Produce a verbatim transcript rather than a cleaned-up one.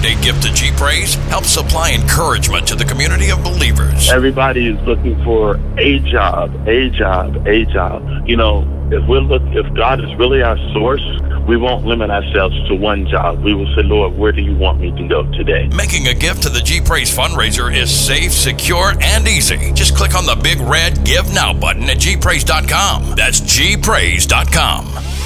holiday gift to G Praise helps supply encouragement to the community of believers. Everybody is looking for a job, a job, a job. You know, if we're look, if God is really our source, we won't limit ourselves to one job. We will say, Lord, where do you want me to go today? Making a gift to the G Praise fundraiser is safe, secure, and easy. Just click on the big red Give Now button at G Praise dot com. That's G Praise dot com.